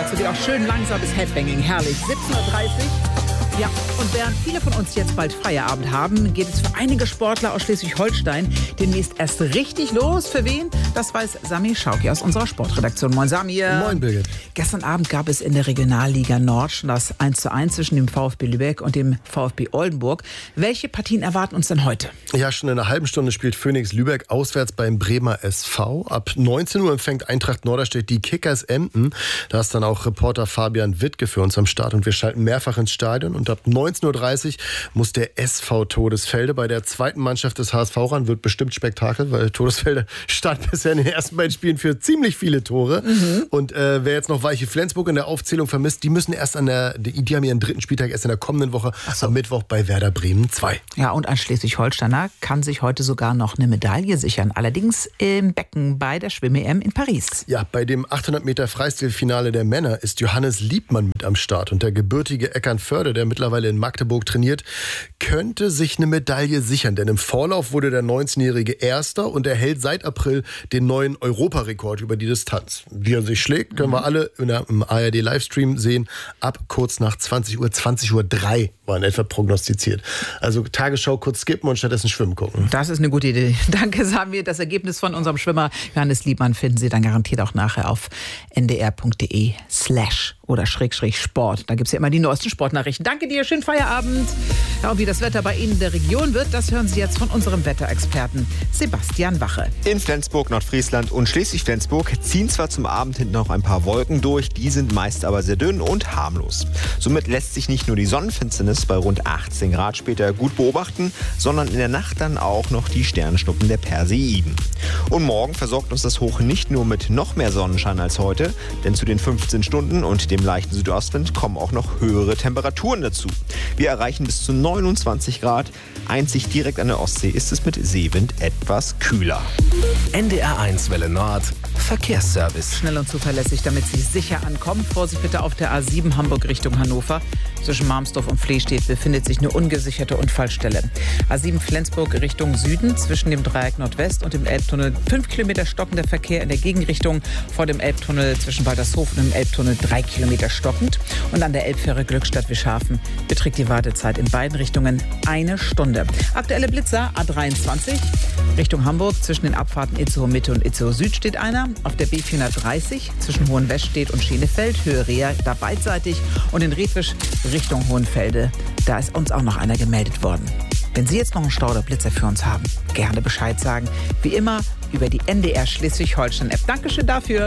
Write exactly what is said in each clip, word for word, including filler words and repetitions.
dazu geht auch schön langsames Headbanging. Herrlich. siebzehn Uhr dreißig. Ja, und während viele von uns jetzt bald Feierabend haben, geht es für einige Sportler aus Schleswig-Holstein demnächst erst richtig los. Für wen? Das weiß Samir Schauki aus unserer Sportredaktion. Moin Samir. Moin Birgit. Gestern Abend gab es in der Regionalliga Nord schon das eins zu eins zwischen dem VfB Lübeck und dem VfB Oldenburg. Welche Partien erwarten uns denn heute? Ja, schon in einer halben Stunde spielt Phoenix Lübeck auswärts beim Bremer S V. Ab neunzehn Uhr empfängt Eintracht Norderstedt die Kickers Emden. Da ist dann auch Reporter Fabian Wittke für uns am Start und wir schalten mehrfach ins Stadion. Und ab neunzehn Uhr dreißig muss der S V Todesfelde bei der zweiten Mannschaft des H S V ran. Wird bestimmt Spektakel, weil Todesfelde stand bisher in den ersten beiden Spielen für ziemlich viele Tore. Mhm. Und äh, wer jetzt noch Weiche Flensburg in der Aufzählung vermisst, die müssen erst an der, die haben ihren dritten Spieltag erst in der kommenden Woche so. am Mittwoch bei Werder Bremen zwei. Ja, und ein Schleswig-Holsteiner kann sich heute sogar noch eine Medaille sichern. Allerdings im Becken bei der Schwimm-E M in Paris. Ja, bei dem achthundert Meter Freistilfinale der Männer ist Johannes Liebmann mit am Start. Und der gebürtige Eckernförde, der mittlerweile in Magdeburg trainiert, könnte sich eine Medaille sichern. Denn im Vorlauf wurde der neunzehnjährige Erster und er hält seit April den neuen Europarekord über die Distanz. Wie er sich schlägt, können wir alle in der, im A R D-Livestream sehen. Ab kurz nach zwanzig Uhr, zwanzig Uhr drei war in etwa prognostiziert. Also Tagesschau kurz skippen und stattdessen schwimmen gucken. Das ist eine gute Idee. Danke, Samir. Das Ergebnis von unserem Schwimmer Johannes Liebmann finden Sie dann garantiert auch nachher auf ndr.de slash oder Schrägstrich Sport. Da gibt es ja immer die neuesten Sportnachrichten. Danke dir, schönen Feierabend. Ja, und wie das Wetter bei Ihnen in der Region wird, das hören Sie jetzt von unserem Wetterexperten Sebastian Wache. In Flensburg, Nordfriesland und Schleswig-Flensburg ziehen zwar zum Abend hinten noch ein paar Wolken durch, die sind meist aber sehr dünn und harmlos. Somit lässt sich nicht nur die Sonnenfinsternis bei rund achtzehn Grad später gut beobachten, sondern in der Nacht dann auch noch die Sternschnuppen der Perseiden. Und morgen versorgt uns das Hoch nicht nur mit noch mehr Sonnenschein als heute, denn zu den fünfzehn Stunden und dem leichten Südostwind kommen auch noch höhere Temperaturen dazu. Wir erreichen bis zu neunundzwanzig Grad. Einzig direkt an der Ostsee ist es mit Seewind etwas kühler. N D R eins Welle Nord, Verkehrsservice. Schnell und zuverlässig, damit Sie sicher ankommen. Vorsicht bitte auf der A sieben Hamburg Richtung Hannover. Zwischen Marmsdorf und Flehstedt befindet sich eine ungesicherte Unfallstelle. A sieben Flensburg Richtung Süden zwischen dem Dreieck Nordwest und dem Elbtunnel. Fünf Kilometer stockender Verkehr in der Gegenrichtung vor dem Elbtunnel zwischen Waltershofen und dem Elbtunnel. Drei Kilometer stockend. Und an der Elbfähre Glückstadt-Wischhafen beträgt die Wartezeit in beiden Richtungen eine Stunde. Aktuelle Blitzer A dreiundzwanzig Richtung Hamburg. Zwischen den Abfahrten Itzehoe Mitte und Itzehoe Süd steht einer. Auf der B vierhundertdreißig zwischen Hohenwestedt und Schenefeld. Höhe Reha da beidseitig. Und in Redwisch Richtung Hohenfelde. Da ist uns auch noch einer gemeldet worden. Wenn Sie jetzt noch einen Stau oder Blitzer für uns haben, gerne Bescheid sagen. Wie immer über die N D R Schleswig-Holstein-App. Dankeschön dafür.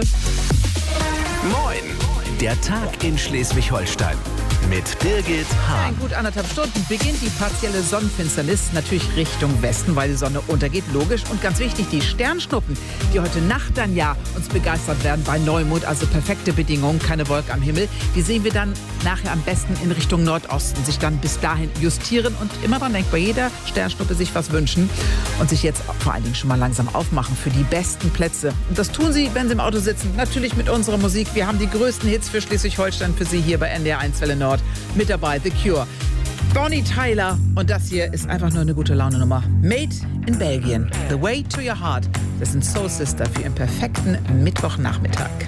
Moin, der Tag in Schleswig-Holstein. Mit Birgit Hahn. In gut anderthalb Stunden beginnt die partielle Sonnenfinsternis natürlich Richtung Westen, weil die Sonne untergeht, logisch. Und ganz wichtig, die Sternschnuppen, die heute Nacht dann ja uns begeistert werden bei Neumond, also perfekte Bedingungen, keine Wolke am Himmel, die sehen wir dann nachher am besten in Richtung Nordosten, sich dann bis dahin justieren und immer dran denkt, bei jeder Sternschnuppe sich was wünschen und sich jetzt vor allen Dingen schon mal langsam aufmachen für die besten Plätze. Und das tun Sie, wenn Sie im Auto sitzen, natürlich mit unserer Musik. Wir haben die größten Hits für Schleswig-Holstein für Sie hier bei N D R eins Welle Nord. Mit dabei The Cure, Bonnie Tyler und das hier ist einfach nur eine gute Laune-Nummer. Made in Belgien, The Way to Your Heart. Das sind Soul Sister für Ihren perfekten Mittwochnachmittag.